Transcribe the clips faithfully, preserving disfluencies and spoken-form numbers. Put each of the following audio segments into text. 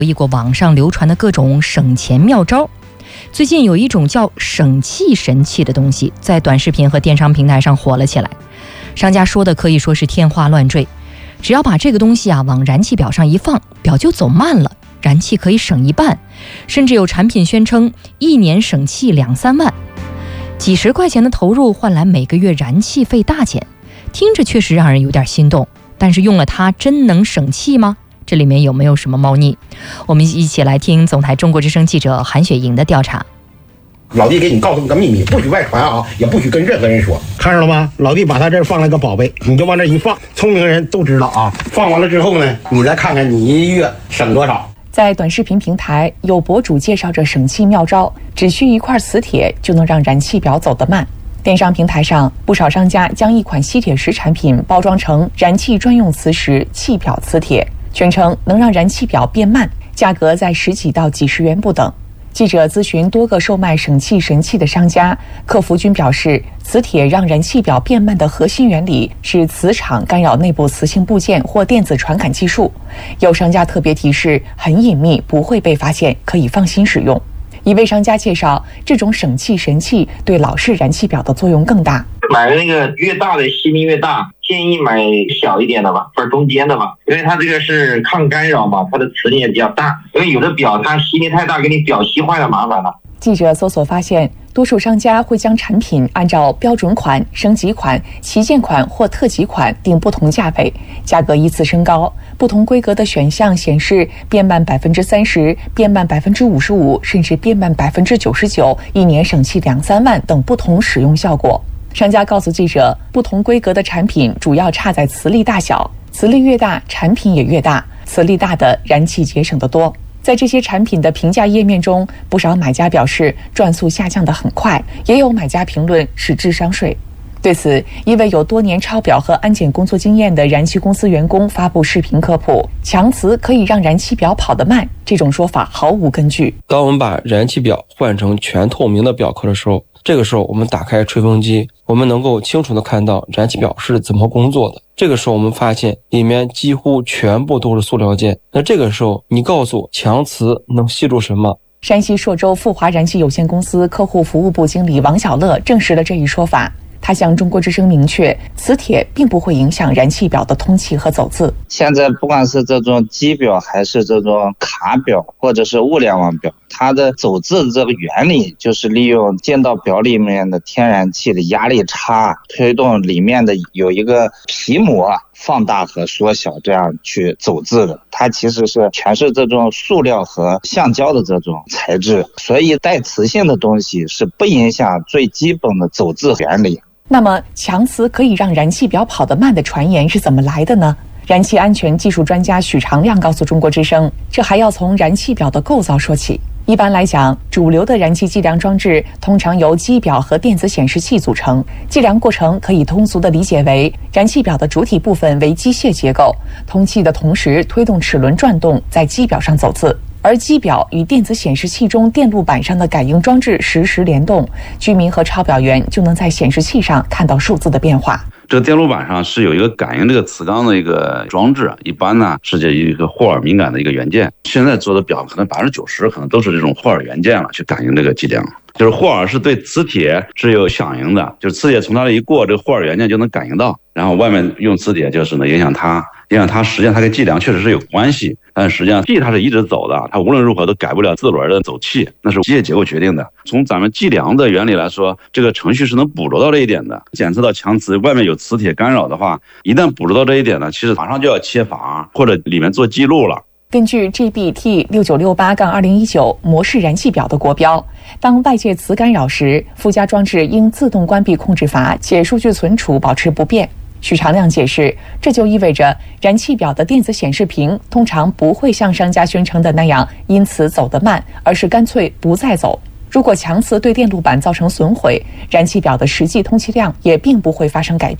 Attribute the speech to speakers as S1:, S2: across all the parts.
S1: 留意过网上流传的各种省钱妙招。最近有一种叫省气神器的东西在短视频和电商平台上火了起来，商家说的可以说是天花乱坠，只要把这个东西啊往燃气表上一放，表就走慢了，燃气可以省一半，甚至有产品宣称一年省气两三万，几十块钱的投入换来每个月燃气费大减，听着确实让人有点心动，但是用了它真能省气吗？这里面有没有什么猫腻？我们一起来听总台中国之声记者韩雪莹的调查。
S2: 老弟给你告诉你个秘密，不许外传啊，也不许跟任何人说。看着了吗？老弟把他这儿放了个宝贝，你就往这一放，聪明人都知道啊。放完了之后呢，你再看看你一月省多少。
S3: 在短视频平台，有博主介绍着省气妙招，只需一块磁铁就能让燃气表走得慢。电商平台上，不少商家将一款吸铁石产品包装成燃气专用磁石气表磁铁，宣称能让燃气表变慢，价格在十几到几十元不等。记者咨询多个售卖省气神器的商家，客服均表示，磁铁让燃气表变慢的核心原理是磁场干扰内部磁性部件或电子传感技术。有商家特别提示，很隐秘，不会被发现，可以放心使用。一位商家介绍，这种省气神器对老式燃气表的作用更大。
S4: 买那个越大的吸力越大，建议买小一点的吧，或者中间的吧，因为它这个是抗干扰嘛，它的磁力也比较大。因为有的表它吸力太大，给你表吸坏了麻烦了。
S3: 记者搜索发现，多数商家会将产品按照标准款、升级款、旗舰款或特级款定不同价位，价格依次升高。不同规格的选项显示变慢百分之三十、变慢百分之五十五，甚至变慢百分之九十九，一年省气两三万等不同使用效果。商家告诉记者，不同规格的产品主要差在磁力大小，磁力越大，产品也越大，磁力大的燃气节省得多。在这些产品的评价页面中，不少买家表示转速下降得很快，也有买家评论是智商税。对此，一位有多年抄表和安检工作经验的燃气公司员工发布视频科普，强磁可以让燃气表跑得慢，这种说法毫无根据。
S5: 当我们把燃气表换成全透明的表壳的时候，这个时候我们打开吹风机，我们能够清楚地看到燃气表是怎么工作的。这个时候我们发现里面几乎全部都是塑料件。那这个时候你告诉我强磁能吸住什么？
S3: 山西朔州富华燃气有限公司客户服务部经理王小乐证实了这一说法。他向中国之声明确，磁铁并不会影响燃气表的通气和走字。
S6: 现在不管是这种机表还是这种卡表或者是物联网表，它的走字的这个原理就是利用进到表里面的天然气的压力差，推动里面的有一个皮膜放大和缩小，这样去走字的。它其实是全是这种塑料和橡胶的这种材质，所以带磁性的东西是不影响最基本的走字原理。
S3: 那么强磁可以让燃气表跑得慢的传言是怎么来的呢？燃气安全技术专家许长亮告诉中国之声，这还要从燃气表的构造说起。一般来讲，主流的燃气计量装置通常由机表和电子显示器组成，计量过程可以通俗地理解为，燃气表的主体部分为机械结构，通气的同时推动齿轮转动，在机表上走字。而机表与电子显示器中电路板上的感应装置实时联动，居民和抄表员就能在显示器上看到数字的变化。
S7: 这个电路板上是有一个感应这个磁钢的一个装置，一般呢是这一个霍尔敏感的一个元件。现在做的表可能百分之九十可能都是这种霍尔元件了，去感应这个计量。就是霍尔是对磁铁是有响应的，就是磁铁从它这一过，这个霍尔元件就能感应到，然后外面用磁铁就是呢影响它，影响它，实际上它跟计量确实是有关系，但实际上气它是一直走的，它无论如何都改不了自轮的走气，那是机械结构决定的。从咱们计量的原理来说，这个程序是能捕捉到这一点的。检测到强磁外面有磁铁干扰的话，一旦捕捉到这一点呢，其实马上就要切阀或者里面做记录了。
S3: 根据 G B T 六九六八二零一九 模式燃气表的国标，当外界磁干扰时，附加装置应自动关闭控制阀，且数据存储保持不变。许长亮解释，这就意味着燃气表的电子显示屏通常不会像商家宣称的那样因此走得慢，而是干脆不再走。如果强磁对电路板造成损毁，燃气表的实际通气量也并不会发生改变，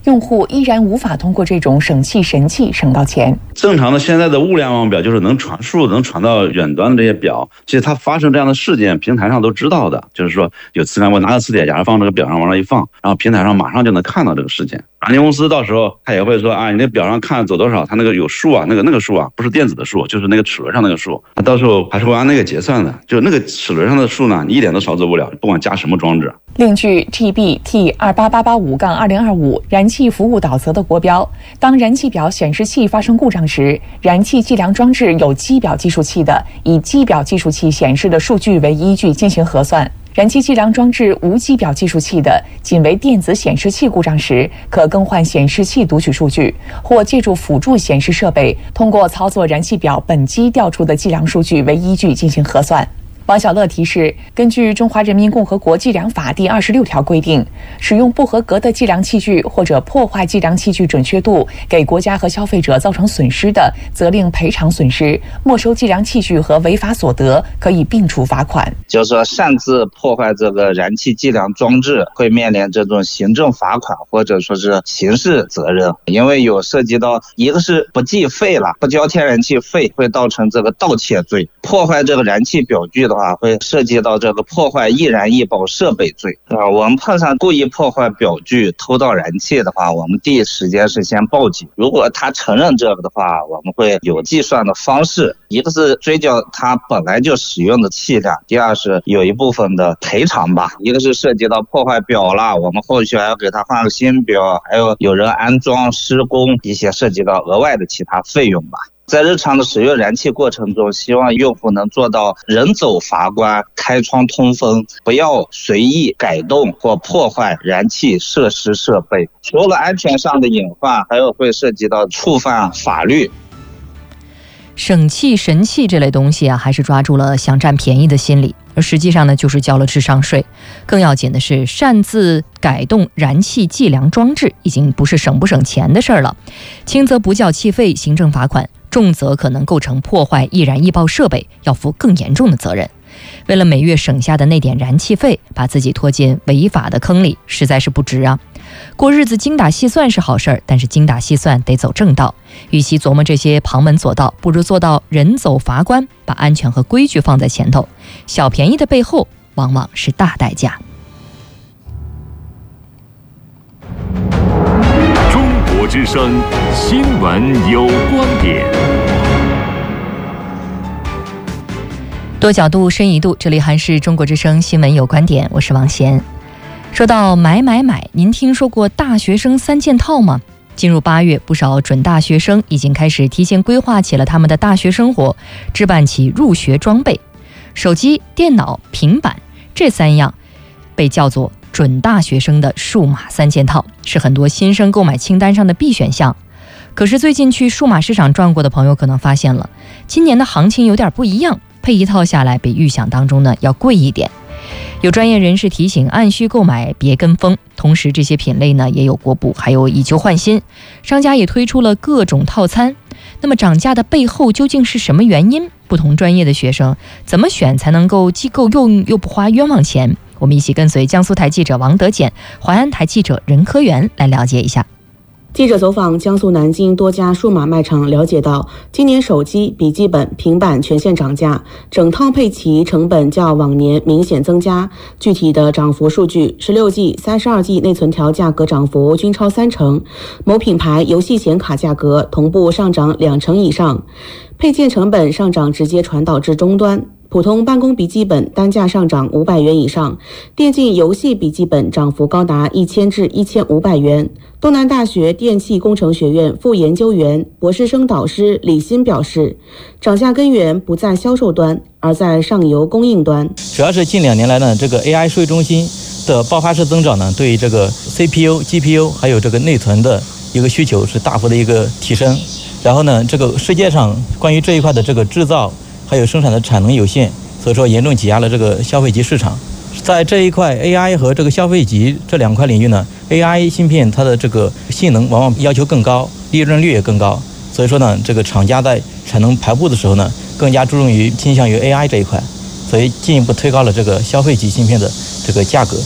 S3: 用户依然无法通过这种省气神器省到钱。
S7: 正常的现在的物联网表就是能传输、能传到远端的这些表，其实它发生这样的事件，平台上都知道的。就是说有磁感，我拿个磁铁夹放这个表上往那一放，然后平台上马上就能看到这个事件。软件公司到时候他也会说啊，你那表上看走多少，它那个有数啊，那个那个数啊，不是电子的数，就是那个齿轮上那个数，它到时候还是会按那个结算的。就那个齿轮上的数呢，你一点都少走不了，不管加什么装置。
S3: 另据 G B T 二八八八五二零二五燃气服务导则的国标，当燃气表显示器发生故障时，燃气计量装置有机表计数器的，以机表计数器显示的数据为依据进行核算。燃气计量装置无机表计数器的，仅为电子显示器故障时，可更换显示器读取数据，或借助辅助显示设备，通过操作燃气表本机调出的计量数据为依据进行核算。王小乐提示，根据《中华人民共和国计量法》第二十六条规定，使用不合格的计量器具或者破坏计量器具准确度，给国家和消费者造成损失的，责令赔偿损失；没收计量器具和违法所得，可以并处罚款。
S6: 就是说，擅自破坏这个燃气计量装置，会面临这种行政罚款或者说是刑事责任，因为有涉及到一个是不计费了，不交天然气费，会造成这个盗窃罪；破坏这个燃气表具的话，会涉及到这个破坏易燃易爆设备罪。啊，我们碰上故意破坏表具、偷盗燃气的话，我们第一时间是先报警。如果他承认这个的话，我们会有计算的方式，一个是追究他本来就使用的气量，第二是有一部分的赔偿吧。一个是涉及到破坏表了，我们后续还要给他换个新表，还有有人安装、施工一些涉及到额外的其他费用吧。在日常的使用燃气过程中，希望用户能做到人走阀关、开窗通风，不要随意改动或破坏燃气设施设备。除了安全上的隐患，还有会涉及到触犯法律。
S1: 省气神器这类东西啊，还是抓住了想占便宜的心理，而实际上呢，就是交了智商税。更要紧的是，擅自改动燃气计量装置，已经不是省不省钱的事儿了。轻则不交气费，行政罚款；重则可能构成破坏易燃易爆设备，要负更严重的责任。为了每月省下的那点燃气费，把自己拖进违法的坑里，实在是不值啊！过日子精打细算是好事儿，但是精打细算得走正道。与其琢磨这些旁门左道，不如做到人走阀关，把安全和规矩放在前头。小便宜的背后，往往是大代价。
S8: 中国之声新闻有观点。
S1: 多角度深一度，这里还是中国之声新闻有观点，我是王贤。说到买买买，您听说过大学生三件套吗？进入八月，不少准大学生已经开始提前规划起了他们的大学生活，置办起入学装备。手机、电脑、平板这三样被叫做准大学生的数码三件套，是很多新生购买清单上的必选项。可是最近去数码市场转过的朋友可能发现了，今年的行情有点不一样，配一套下来比预想当中呢要贵一点。有专业人士提醒，按需购买别跟风，同时这些品类呢也有国补，还有以旧换新，商家也推出了各种套餐。那么涨价的背后究竟是什么原因？不同专业的学生怎么选才能够既够用又不花冤枉钱？我们一起跟随江苏台记者王德简、淮安台记者任科元来了解一下。
S9: 记者走访江苏南京多家数码卖场，了解到，今年手机、笔记本、平板全线涨价，整套配齐成本较往年明显增加。具体的涨幅数据，十六 G、三十二 G 内存条价格涨幅均超三成，某品牌游戏显卡价格同步上涨两成以上，配件成本上涨直接传导至终端。普通办公笔记本单价上涨五百元以上，电竞游戏笔记本涨幅高达一千至一千五百元。东南大学电气工程学院副研究员、博士生导师李欣表示，涨价根源不在销售端，而在上游供应端。
S10: 主要是近两年来呢，这个 A I 数据中心的爆发式增长呢，对于这个 C P U、G P U 还有这个内存的一个需求是大幅的一个提升。然后呢，这个世界上关于这一块的这个制造还有生产的产能有限，所以说严重挤压了这个消费级市场。在这一块 A I 和这个消费级这两块领域呢， A I 芯片它的这个性能往往要求更高，利润率也更高，所以说呢，这个厂家在产能排布的时候呢，更加注重于倾向于 A I 这一块，所以进一步推高了这个消费级芯片的这个价格。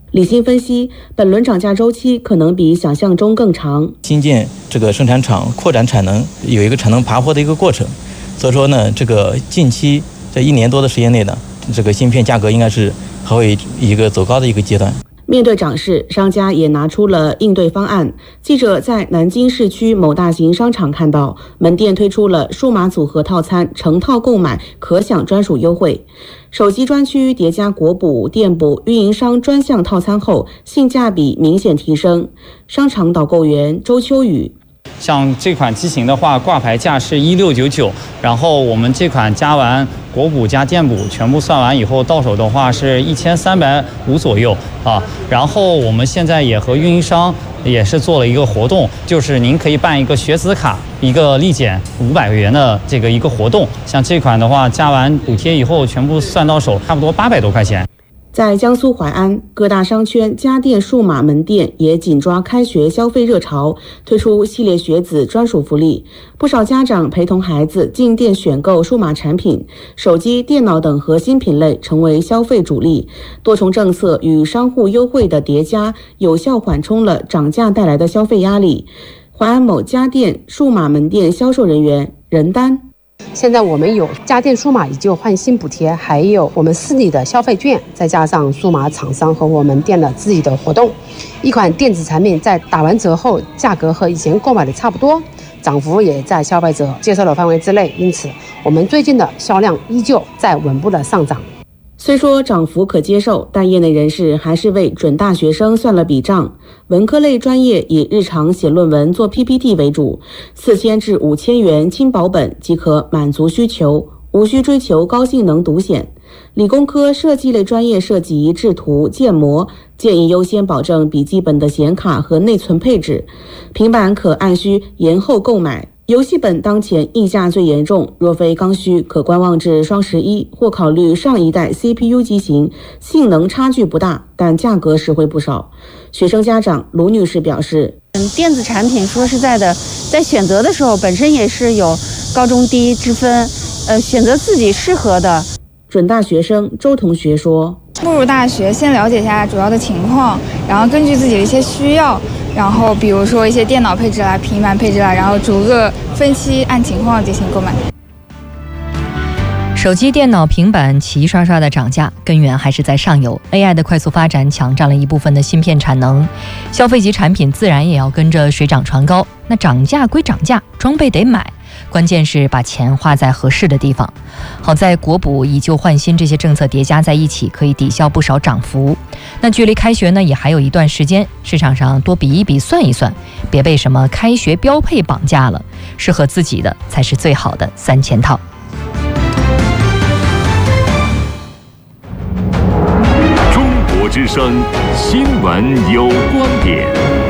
S9: 李欣分析，本轮涨价周期可能比想象中更长。
S10: 新建这个生产厂扩展产能，有一个产能爬坡的一个过程，所以说呢，这个近期这一年多的时间内呢，这个芯片价格应该是还会一个走高的一个阶段。
S9: 面对涨势，商家也拿出了应对方案。记者在南京市区某大型商场看到，门店推出了数码组合套餐，成套购买可享专属优惠。手机专区叠加国补、店补、运营商专项套餐后，性价比明显提升。商场导购员周秋雨。
S11: 像这款机型的话，挂牌价是一六九九，然后我们这款加完国补加店补全部算完以后，到手的话是一千三百五左右啊。然后我们现在也和运营商也是做了一个活动，就是您可以办一个学子卡，一个立减五百元的这个一个活动。像这款的话，加完补贴以后，全部算到手，差不多八百多块钱。
S9: 在江苏淮安，各大商圈家电数码门店也紧抓开学消费热潮，推出系列学子专属福利。不少家长陪同孩子进店选购数码产品，手机、电脑等核心品类成为消费主力。多重政策与商户优惠的叠加，有效缓冲了涨价带来的消费压力。淮安某家电数码门店销售人员任丹。
S12: 现在我们有家电数码以旧换新补贴，还有我们市里的消费券，再加上数码厂商和我们店的自己的活动，一款电子产品在打完折后，价格和以前购买的差不多，涨幅也在消费者接受的范围之内，因此我们最近的销量依旧在稳步的上涨。
S9: 虽说涨幅可接受，但业内人士还是为准大学生算了笔账。文科类专业以日常写论文做 P P T 为主，四千至五千元轻薄本即可满足需求，无需追求高性能读显。理工科设计类专业涉及制图、建模，建议优先保证笔记本的显卡和内存配置，平板可按需延后购买。游戏本当前溢价最严重，若非刚需，可观望至双十一，或考虑上一代 C P U 机型，性能差距不大，但价格实惠不少。学生家长卢女士表示，
S13: 嗯，电子产品说实在的，在选择的时候本身也是有高中低之分，呃，选择自己适合的。
S9: 准大学生周同学说，
S14: 步入大学先了解一下主要的情况，然后根据自己的一些需要，然后比如说一些电脑配置啦、平板配置啦，然后逐个分析，按情况进行购买。
S1: 手机、电脑、平板齐刷刷的涨价，根源还是在上游。A I 的快速发展抢占了一部分的芯片产能，消费级产品自然也要跟着水涨船高。那涨价归涨价，装备得买，关键是把钱花在合适的地方。好在国补、以旧换新这些政策叠加在一起，可以抵消不少涨幅。那距离开学呢，也还有一段时间，市场上多比一比，算一算，别被什么开学标配绑架了，适合自己的才是最好的三件套。
S8: 中国之声新闻有观点。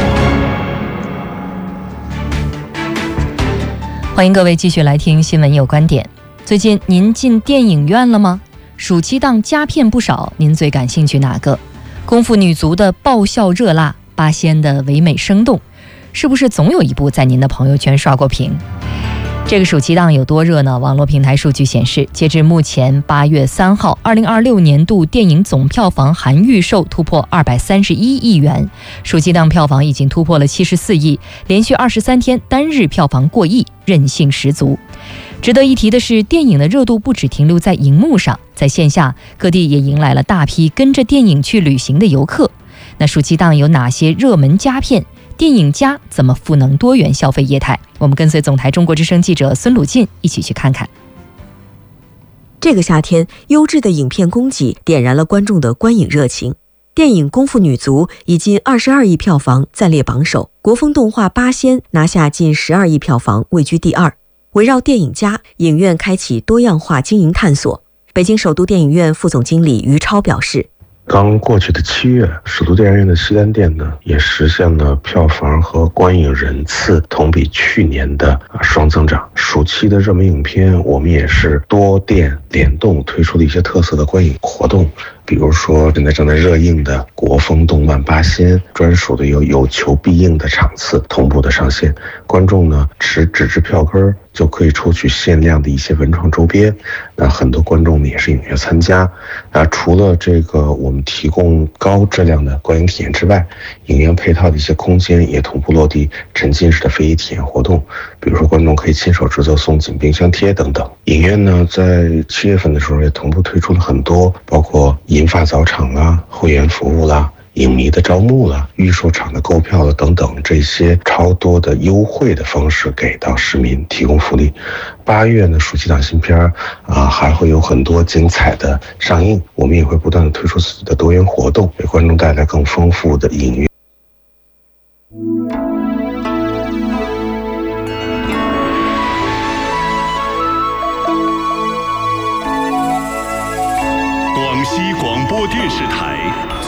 S1: 欢迎各位继续来听新闻有观点。最近您进电影院了吗？暑期档佳片不少，您最感兴趣哪个？功夫女足的爆笑热辣，八仙的唯美生动，是不是总有一部在您的朋友圈刷过屏？这个暑期档有多热呢？网络平台数据显示，截至目前八月三号，二零二六年度电影总票房含预售突破二百三十一亿元，暑期档票房已经突破了七十四亿，连续二十三天单日票房过亿，韧性十足。值得一提的是，电影的热度不只停留在荧幕上，在线下各地也迎来了大批跟着电影去旅行的游客。那暑期档有哪些热门佳片？电影家怎么赋能多元消费业态？我们跟随总台中国之声记者孙鲁进一起去看看。
S15: 这个夏天，优质的影片供给点燃了观众的观影热情。电影《功夫女足》以近二十二亿票房暂列榜首，国风动画《八仙》拿下近十二亿票房，位居第二。围绕电影家，影院开启多样化经营探索。北京首都电影院副总经理于超表示，
S16: 刚过去的七月，首都电影院的西单店呢，也实现了票房和观影人次同比去年的双增长。暑期的热门影片，我们也是多店联动推出了一些特色的观影活动，比如说现在正在热映的国风动漫《八仙》，专属的有有求必应的场次同步的上线，观众呢持纸质票根就就可以抽取限量的一些文创周边。那很多观众呢也是踊跃参加。啊，除了这个我们提供高质量的观影体验之外，影院配套的一些空间也同步落地沉浸式的非遗体验活动，比如说观众可以亲手制作送锦冰箱贴等等。影院呢在七月份的时候也同步推出了很多，包括银发早场啦、会员服务啦、影迷的招募了、预售场的购票了等等，这些超多的优惠的方式给到市民提供福利。八月呢，暑期档新片儿啊还会有很多精彩的上映，我们也会不断的推出自己的多元活动，给观众带来更丰富的影院。
S8: 广西广播电视台